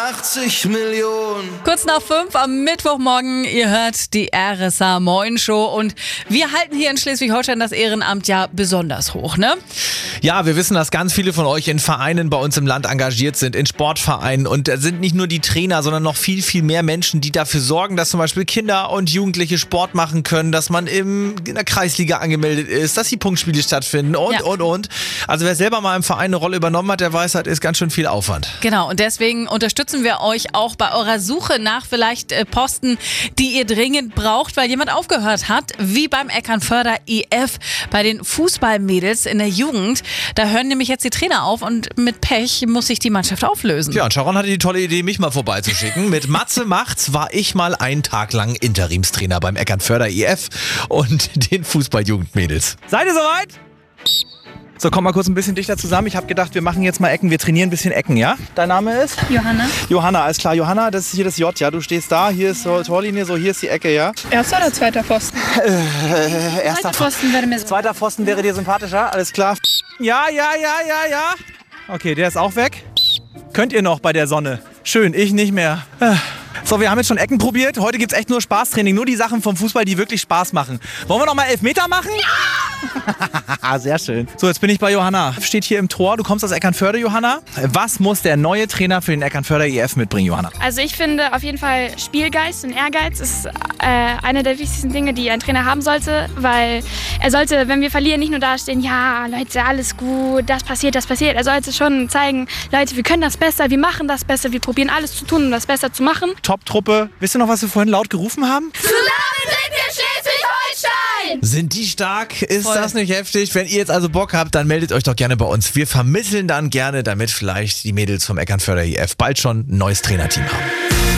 80 Millionen. Kurz nach 5 am Mittwochmorgen, ihr hört die RSA Moin Show und wir halten hier in Schleswig-Holstein das Ehrenamt ja besonders hoch, ne? Ja, wir wissen, dass ganz viele von euch in Vereinen bei uns im Land engagiert sind, in Sportvereinen, und da sind nicht nur die Trainer, sondern noch viel, viel mehr Menschen, die dafür sorgen, dass zum Beispiel Kinder und Jugendliche Sport machen können, dass man in der Kreisliga angemeldet ist, dass die Punktspiele stattfinden und. Also wer selber mal im Verein eine Rolle übernommen hat, der weiß, das ist ganz schön viel Aufwand. Genau, und deswegen unterstützen wir euch auch bei eurer Suche nach vielleicht Posten, die ihr dringend braucht, weil jemand aufgehört hat, wie beim Eckernförder IF bei den Fußballmädels in der Jugend. Da hören nämlich jetzt die Trainer auf und mit Pech muss sich die Mannschaft auflösen. Ja, und Sharon hatte die tolle Idee, mich mal vorbeizuschicken. Mit Matze macht's war ich mal einen Tag lang Interimstrainer beim Eckernförder IF und den Fußballjugendmädels. Seid ihr soweit? So, komm mal kurz ein bisschen dichter zusammen. Ich habe gedacht, wir machen jetzt mal Ecken. Wir trainieren ein bisschen Ecken, ja? Dein Name ist? Johanna. Johanna, alles klar. Johanna, das ist hier das J, ja? Du stehst da, hier ist Torlinie, so hier ist die Ecke, ja? Erster oder zweiter Pfosten? Erster Pfosten wäre mir Zweiter Pfosten wäre dir sympathischer, alles klar. Ja. Okay, der ist auch weg. Könnt ihr noch bei der Sonne? Schön, ich nicht mehr. So, wir haben jetzt schon Ecken probiert. Heute gibt's echt nur Spaßtraining. Nur die Sachen vom Fußball, die wirklich Spaß machen. Wollen wir noch mal Elfmeter machen? Ja! Sehr schön. So, jetzt bin ich bei Johanna. Steht hier im Tor. Du kommst aus Eckernförde, Johanna. Was muss der neue Trainer für den Eckernförder IF mitbringen, Johanna? Also ich finde auf jeden Fall Spielgeist und Ehrgeiz ist eine der wichtigsten Dinge, die ein Trainer haben sollte, weil er sollte, wenn wir verlieren, nicht nur dastehen, ja, Leute, alles gut, das passiert. Er sollte schon zeigen, Leute, wir können das besser, wir machen das besser, wir probieren alles zu tun, um das besser zu machen. Top-Truppe. Wisst ihr noch, was wir vorhin laut gerufen haben? Zusammen sind wir Schleswig-Holstein! Sind die stark? Ist das nicht heftig? Wenn ihr jetzt also Bock habt, dann meldet euch doch gerne bei uns. Wir vermitteln dann gerne, damit vielleicht die Mädels vom Eckernförder IF bald schon ein neues Trainerteam haben.